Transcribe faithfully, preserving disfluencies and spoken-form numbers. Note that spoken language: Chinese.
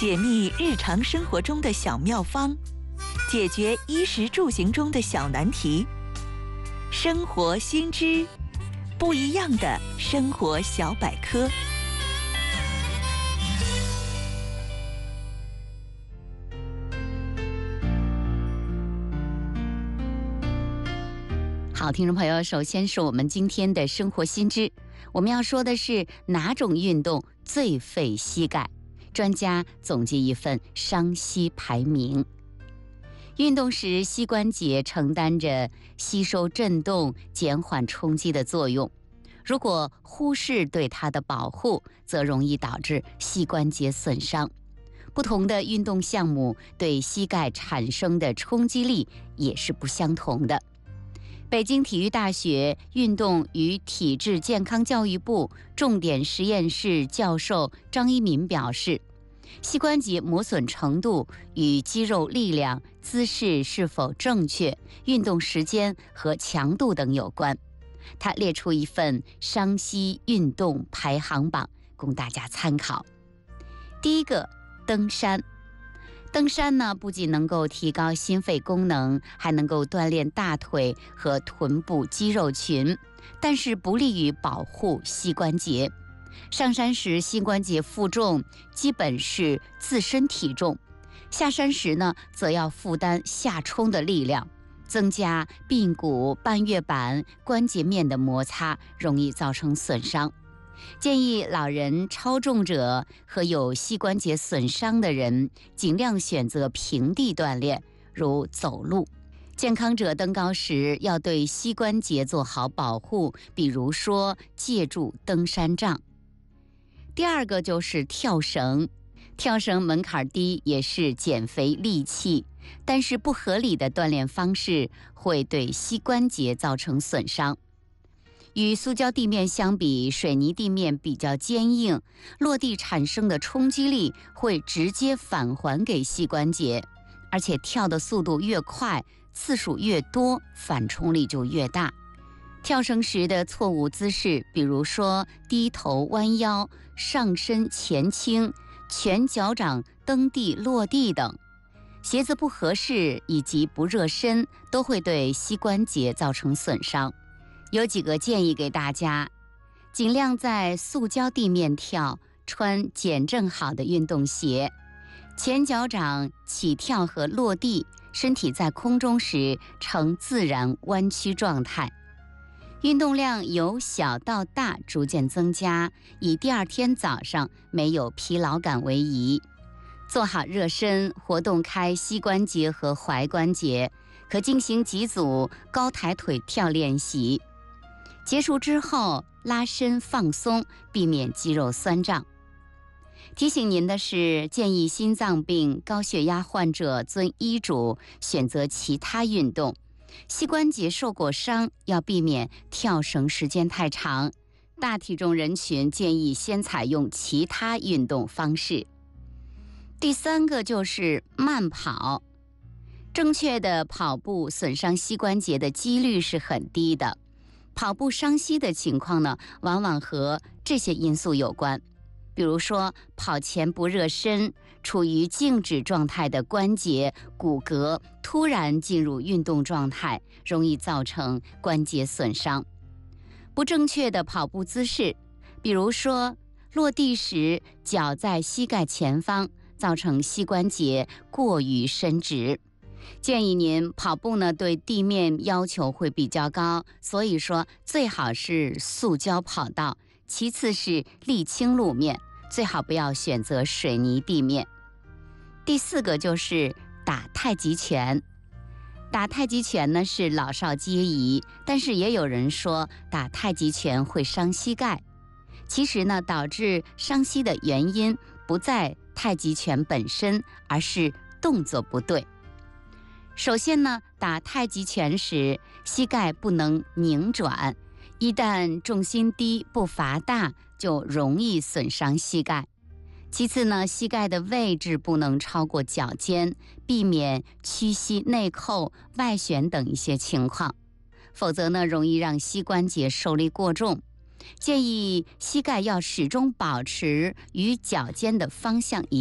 解密日常生活中的小妙方，解决衣食住行中的小难题。生活新知，不一样的生活小百科。 好，听众朋友，首先是我们今天的生活新知，我们要说的是哪种运动最费膝盖？专家总结一份伤膝排名。运动时，膝关节承担着吸收震动、减缓冲击的作用。如果忽视对它的保护，则容易导致膝关节损伤。不同的运动项目对膝盖产生的冲击力也是不相同的。北京体育大学运动与体质健康教育部重点实验室教授张一民表示，膝关节磨损程度与肌肉力量、姿势是否正确、运动时间和强度等有关。他列出一份伤膝运动排行榜供大家参考。第一个，登山。登山呢，不仅能够提高心肺功能，还能够锻炼大腿和臀部肌肉群，但是不利于保护膝关节。上山时膝关节负重基本是自身体重，下山时呢，则要负担下冲的力量，增加髌骨、半月板、关节面的摩擦，容易造成损伤。建议老人、超重者和有膝关节损伤的人尽量选择平地锻炼，如走路。健康者登高时要对膝关节做好保护，比如说借助登山杖。第二个就是跳绳。跳绳门槛低，也是减肥利器，但是不合理的锻炼方式会对膝关节造成损伤。与塑胶地面相比，水泥地面比较坚硬，落地产生的冲击力会直接返还给膝关节，而且跳的速度越快，次数越多，反冲力就越大。跳绳时的错误姿势，比如说低头弯腰、上身前倾、全脚掌蹬地落地等，鞋子不合适以及不热身，都会对膝关节造成损伤。有几个建议给大家：尽量在塑胶地面跳，穿减震好的运动鞋，前脚掌起跳和落地，身体在空中时呈自然弯曲状态。运动量由小到大逐渐增加，以第二天早上没有疲劳感为宜。做好热身，活动开膝关节和踝关节，可进行几组高抬腿跳练习。结束之后拉伸放松，避免肌肉酸胀。提醒您的是，建议心脏病、高血压患者遵医嘱选择其他运动。膝关节受过伤，要避免跳绳时间太长。大体重人群建议先采用其他运动方式。第三个就是慢跑。正确的跑步损伤膝关节的几率是很低的。跑步伤膝的情况呢，往往和这些因素有关，比如说跑前不热身，处于静止状态的关节、骨骼突然进入运动状态，容易造成关节损伤。不正确的跑步姿势，比如说落地时脚在膝盖前方，造成膝关节过于伸直。建议您跑步呢，对地面要求会比较高，所以说最好是塑胶跑道，其次是沥青路面，最好不要选择水泥地面。第四个就是打太极拳。打太极拳呢是老少皆宜，但是也有人说打太极拳会伤膝盖。其实呢，导致伤膝的原因不在太极拳本身，而是动作不对。首先呢，打太极拳时，膝盖不能拧转，一旦重心低、步伐大，就容易损伤膝盖。其次呢，膝盖的位置不能超过脚尖，避免屈膝内扣、外旋等一些情况，否则呢，容易让膝关节受力过重。建议膝盖要始终保持与脚尖的方向一